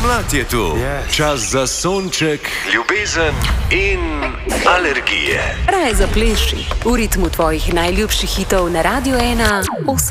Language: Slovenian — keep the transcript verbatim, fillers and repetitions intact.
Pomlad je tu, Yes. Čas za sonček, ljubezen in alergije. Raje zapleši v ritmu tvojih najljubših hitov na Radio ena osem.